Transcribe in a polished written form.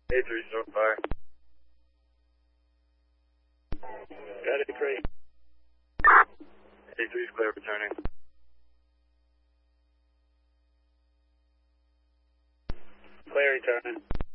A3 short fire. Got A3. A3 is clear returning. Clear returning.